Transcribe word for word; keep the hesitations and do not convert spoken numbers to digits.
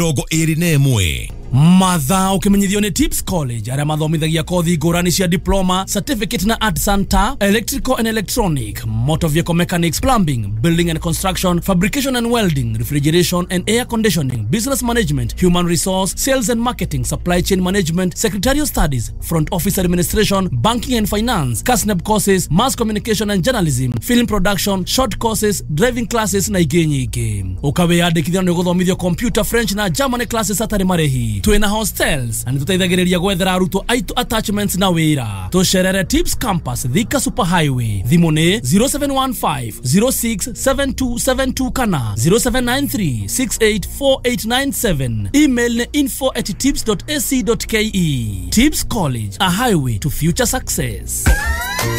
Rogo Irinemwe. Matha ukimenyithio ni Tips College aria mathomithagia kothi ngurani cia diploma, certificate na art center, electrical and electronic, motor vehicle mechanics, plumbing, building and construction, fabrication and welding, refrigeration and air conditioning, business management, human resource, sales and marketing, supply chain management, secretarial studies, front office administration, banking and finance, C A S N E B courses, mass communication and journalism, film production, short courses, driving classes na ingĩ nyingĩ. Ukawiyandĩkithia nĩ gũthomithio computer, French na German classes atari marehi. Twina hostels and tutaithagĩrĩria gwethera arutwo aitu attachments na wĩra. Tucerere Tips Campus Thika Super Highway. Thimu nĩ zero seven one five zero six seven two seven two kana zero seven nine three six eight four eight nine seven. Email nĩ info at tips dot a c dot k e. Tips College, a highway to future success.